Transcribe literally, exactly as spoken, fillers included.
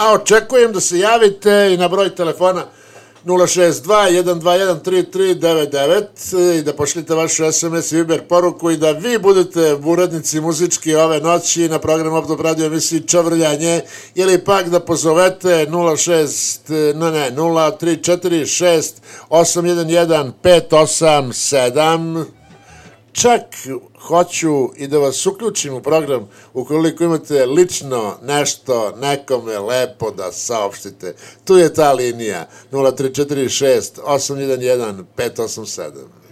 a očekujem da se javite i na broj telefona nula šest dva jedan dva jedan tri tri devet devet i da pošljete vašu es em es i Viber poruku i da vi budete urednici muzički ove noći na programu Optop radio emisiji Čavrljanje ili pak da pozovete nula šest, ne ne, nula tri četiri šest osam jedan jedan pet osam sedam. Čak hoću i da vas uključim u program ukoliko imate lično nešto nekome lepo da saopštite. Tu je ta linija nula tri četiri šest osam jedan jedan pet osam sedam.